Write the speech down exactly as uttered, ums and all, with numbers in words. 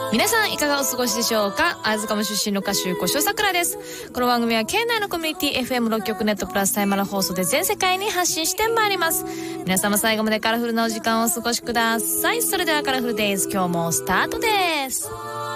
皆さんいかがお過ごしでしょうか。あずかも出身の歌手小塩さくらです。この番組は県内のコミュニティ エフエムろっ 局ネットプラスタイマル放送で全世界に発信してまいります。皆様最後までカラフルなお時間をお過ごしください。それではカラフルデイズ、今日もスタートです。